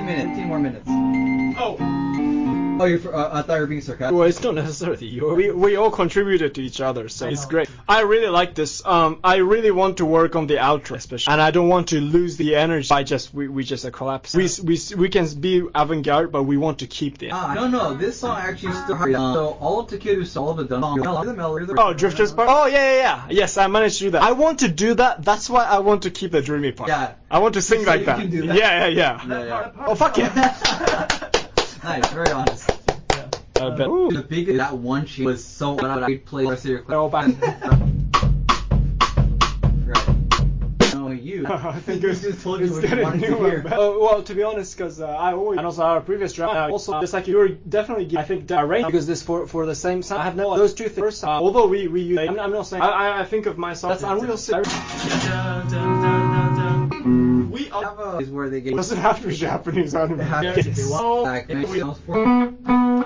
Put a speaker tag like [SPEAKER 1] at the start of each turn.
[SPEAKER 1] 15 minutes. 15 more minutes.
[SPEAKER 2] Oh.
[SPEAKER 1] Oh, I thought you were being sarcastic.
[SPEAKER 2] Well, it's not necessarily. We all contributed to each other, so it's great. I really like this. I really want to work on the outro, especially, and I don't want to lose the energy by we just collapse. We can be avant-garde, but we want to keep the.
[SPEAKER 1] No. This song actually still. So all of Takeru's all of the done.
[SPEAKER 2] Oh, Drifters part. Oh yeah. Yes, I managed to do that. I want to do that. That's why I want to keep the dreamy part.
[SPEAKER 1] Yeah.
[SPEAKER 2] I want to sing like that.
[SPEAKER 1] Can do that.
[SPEAKER 2] Yeah. Oh fuck yeah.
[SPEAKER 1] Nice, very honest.
[SPEAKER 2] I bet.
[SPEAKER 1] The biggest that one she was so loud I played the rest of your clip.
[SPEAKER 2] Oh, back.
[SPEAKER 1] Right. No, you.
[SPEAKER 2] I think
[SPEAKER 1] you just told you what you wanted to hear.
[SPEAKER 2] Oh, well, to be honest, because I always, and also our previous drama, also just like you were definitely, I think, direct because this for the same sound. I have no those two things. Although we use, I'm not saying. I think of myself. That's Unreal 6. We are.
[SPEAKER 1] Is where they get.
[SPEAKER 2] Doesn't have to be Japanese anime.